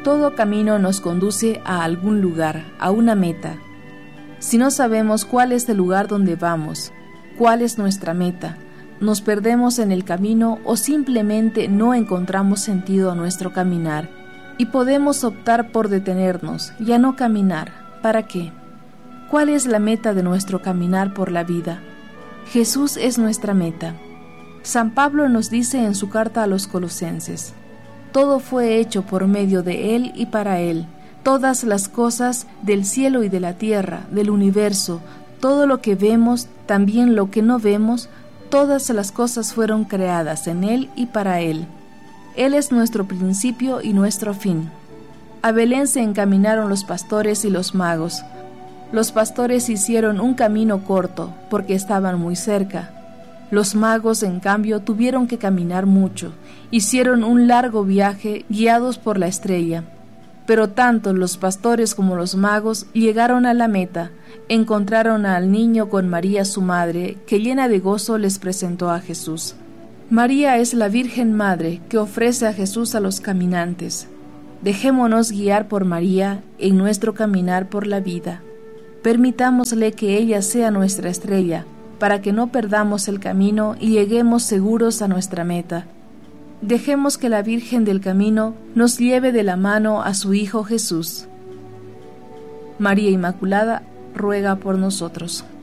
Todo camino nos conduce a algún lugar, a una meta. Si no sabemos cuál es el lugar donde vamos, cuál es nuestra meta, nos perdemos en el camino o simplemente no encontramos sentido a nuestro caminar y podemos optar por detenernos y a no caminar. ¿Para qué? ¿Cuál es la meta de nuestro caminar por la vida? Jesús es nuestra meta. San Pablo nos dice en su carta a los Colosenses: todo fue hecho por medio de Él y para Él. Todas las cosas del cielo y de la tierra, del universo, todo lo que vemos, también lo que no vemos, todas las cosas fueron creadas en Él y para Él. Él es nuestro principio y nuestro fin. A Belén se encaminaron los pastores y los magos. Los pastores hicieron un camino corto, porque estaban muy cerca. Los magos, en cambio, tuvieron que caminar mucho. Hicieron un largo viaje, guiados por la estrella. Pero tanto los pastores como los magos llegaron a la meta. Encontraron al niño con María su madre, que llena de gozo les presentó a Jesús. María es la Virgen Madre que ofrece a Jesús a los caminantes. Dejémonos guiar por María en nuestro caminar por la vida. Permitámosle que ella sea nuestra estrella, para que no perdamos el camino y lleguemos seguros a nuestra meta. Dejemos que la Virgen del Camino nos lleve de la mano a su Hijo Jesús. María Inmaculada ruega por nosotros.